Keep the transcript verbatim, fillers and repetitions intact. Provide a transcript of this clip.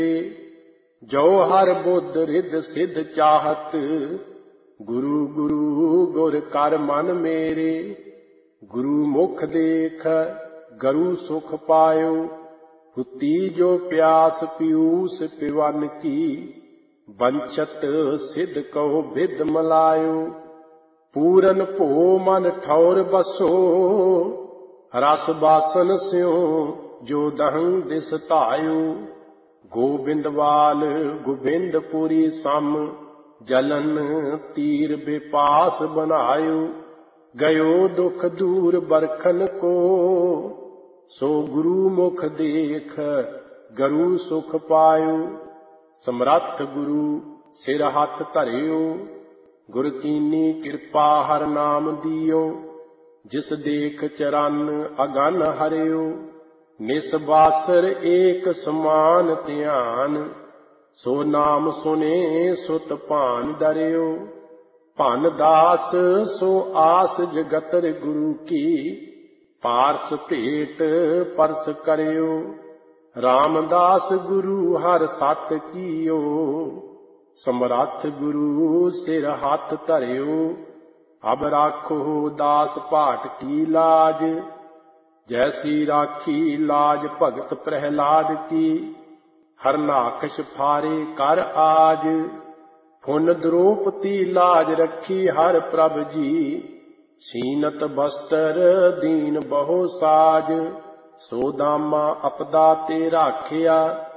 ਜੋ ਹਰ ਬੁੱਧ ਰਿੱਧ ਸਿੱਧ ਚਾਹਤ, ਗੁਰੂ ਗੁਰੂ ਗੁਰ ਕਰ ਮਨ ਮੇਰੇ। ਗੁਰੂ ਮੁਖ ਦੇਖ ਗਰੂ ਸੁਖ ਪਾਇਓ, ਹੁਤੀ ਜੋ ਪਿਆਸ ਪਿਊਸ ਪਿਵਨ ਕੀ। ਬੰਚਤ ਸਿੱਧ ਕਹੋ ਬਿਦ ਮਲਾਇਓ, ਪੂਰਨ ਭੋ ਮਨ ਠੌਰ ਬਸੋ। ਰਸ ਬਾਸਨ ਸਿਉ ਜੋ ਦਹੰ ਦਿਸ ਧਾਇਓ, ਗੋਬਿੰਦਵਾਲ ਗੋਬਿੰਦਪੁਰੀ ਸਮ। ਜਲਨ ਤੀਰ ਬਿਪਾਸ ਬਨਾਇਓ, ਗਇਓ ਦੁਖ ਦੂਰ ਬਰਖਨ ਕੋ। ਸੋ ਗੁਰੂ ਮੁਖ ਦੇਖ ਗਰੂ ਸੁਖ ਪਾਇਓ, ਸਮਰੱਥ ਗੁਰੂ ਸਿਰ ਹੱਥ ਧਰਿਓ। ਗੁਰ ਕੀਨੀ ਕਿਰਪਾ ਹਰ ਨਾਮ ਦਿਓ, ਜਿਸ ਦੇਖ ਚਰਨ ਅਗਨ ਹਰਿਓ। ਨਿਸ ਬਾਸਰ ਏਕ ਸਮਾਨ ਧਿਆਨ, ਸੋ ਨਾਮ ਸੁਨੇ ਸੁਤ ਭਾਨ ਡਰਿਓ। ਭਨ ਦਾਸ ਸੋ ਆਸ ਜਗਤਰ ਗੁਰੂ ਕੀ, ਪਾਰਸ ਭੇਟ ਪਰਸ ਕਰਿਓ। ਰਾਮਦਾਸ ਗੁਰੂ ਹਰ ਸਤ ਕੀਓ, ਸਮਰੱਥ ਗੁਰੂ ਸਿਰ ਹੱਥ ਧਰਿਓ। ਅਬ ਰਾਖੋ ਦਾਸ ਭਾਟ ਕੀ ਲਾਜ, ਜੈਸੀ ਰਾਖੀ ਲਾਜ ਭਗਤ ਪ੍ਰਹਿਲਾਦ ਕੀ। ਹਰਨਾਖਸ਼ ਫਾਰੇ ਕਰ ਆਜ, ਫੁਨ ਦ੍ਰੋਪਤੀ ਲਾਜ ਰੱਖੀ ਹਰ ਪ੍ਰਭ ਜੀ। ਸੀਨਤ ਬਸਤਰ ਦੀਨ ਬਹੁ ਸਾਜ, ਸੋ ਦਾਮਾ ਅਪਦਾ ਤੇ ਰਾਖਿਆ।